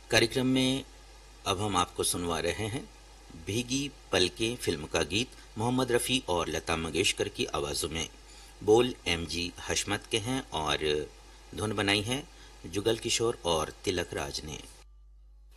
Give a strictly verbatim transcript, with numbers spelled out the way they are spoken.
कार्यक्रम में अब हम आपको सुनवा रहे हैं भीगी पलकें फिल्म का गीत मोहम्मद रफ़ी और लता मंगेशकर की आवाज़ों में। बोल एम जी हशमत के हैं और धुन बनाई है जुगल किशोर और तिलक राज ने।